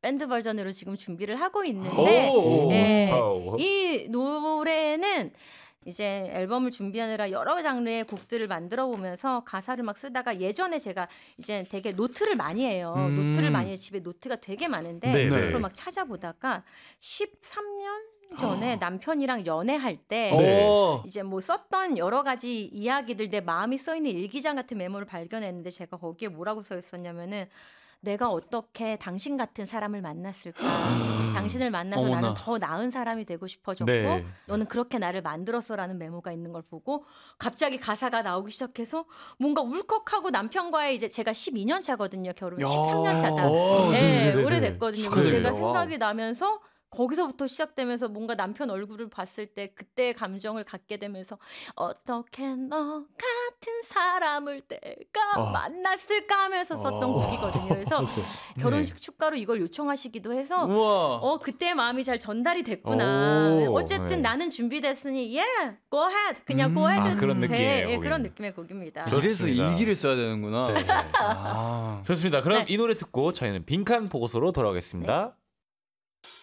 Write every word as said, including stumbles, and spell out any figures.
밴드 버전으로 지금 준비를 하고 있는데 오, 네, 스파우. 이 노래는 이제 앨범을 준비하느라 여러 장르의 곡들을 만들어 보면서 가사를 막 쓰다가 예전에 제가 이제 되게 노트를 많이 해요. 음. 노트를 많이 해요. 집에 노트가 되게 많은데 네네. 그걸 막 찾아보다가 십삼 년 전에 남편이랑 연애할 때 네. 오. 이제 뭐 썼던 여러 가지 이야기들 내 마음이 써 있는 일기장 같은 메모를 발견했는데 제가 거기에 뭐라고 써 있었냐면은 내가 어떻게 당신 같은 사람을 만났을까? 음. 당신을 만나서 어머나. 나는 더 나은 사람이 되고 싶어졌고 네. 너는 그렇게 나를 만들었어라는 메모가 있는 걸 보고 갑자기 가사가 나오기 시작해서 뭔가 울컥하고 남편과의 이제 제가 십이 년 차거든요. 결혼 야. 십삼 년 차다. 어, 네, 네네네네. 오래됐거든요. 축하드려요. 그때가 생각이 와우. 나면서 거기서부터 시작되면서 뭔가 남편 얼굴을 봤을 때 그때의 감정을 갖게 되면서 어떻게 너 같은 사람을 내가 아. 만났을까 하면서 썼던 어. 곡이거든요. 그래서 결혼식 축가로 이걸 요청하시기도 해서 우와. 어 그때 마음이 잘 전달이 됐구나. 오, 어쨌든 네. 나는 준비됐으니 yeah, go ahead. 그냥 음, go ahead. 아, 그런 돼. 느낌이에요, 예, 그런 거기는. 느낌의 곡입니다. 그렇- 이래서 좋습니다. 일기를 써야 되는구나. 네. 아. 좋습니다. 그럼 네. 이 노래 듣고 저희는 빈칸 보고서로 돌아오겠습니다.